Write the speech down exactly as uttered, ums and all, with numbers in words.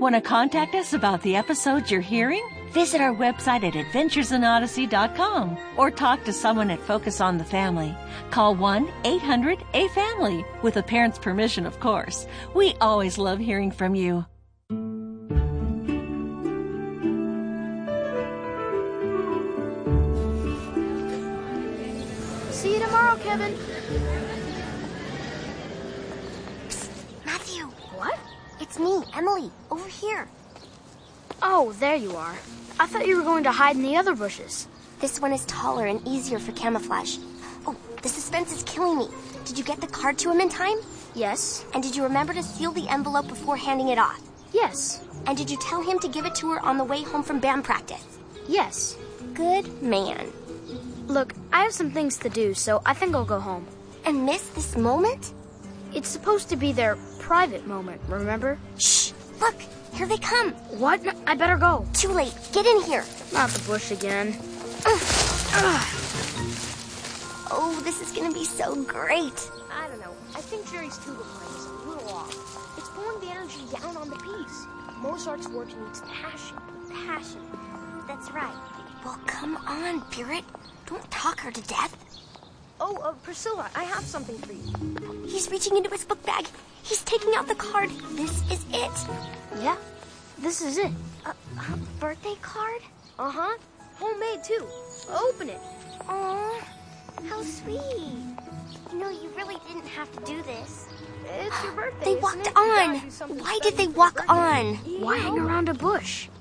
Want to contact us about the episodes you're hearing? Visit our website at adventures in odyssey dot com or talk to someone at Focus on the Family. Call one eight hundred A family, with a parent's permission, of course. We always love hearing from you. See you tomorrow, Kevin. Psst, Matthew. What? It's me, Emily, over here. Oh, there you are. I thought you were going to hide in the other bushes. This one is taller and easier for camouflage. Oh, the suspense is killing me. Did you get the card to him in time? Yes. And did you remember to seal the envelope before handing it off? Yes. And did you tell him to give it to her on the way home from band practice? Yes. Good man. Look, I have some things to do, so I think I'll go home. And miss this moment? It's supposed to be their private moment, remember? Shh! Look! Here they come! What? No, I better go. Too late. Get in here. Not the bush again. Ugh. Ugh. Oh, this is gonna be so great. I don't know. I think Jerry's tuba playing is a little off. It's pulling the energy down on the piece. Mozart's work needs passion. Passion. That's right. Well, come on, Burrett. Don't talk her to death. Oh, uh, Priscilla, I have something for you. He's reaching into his book bag. He's taking out the card. This is it. Yeah, this is it. A, a birthday card? Uh-huh. Homemade, too. Open it. Aw, how sweet. You know, you really didn't have to do this. It's your birthday, They isn't walked it? You gotta on. do something Why special did they for your walk birthday. on? Why hang around a bush?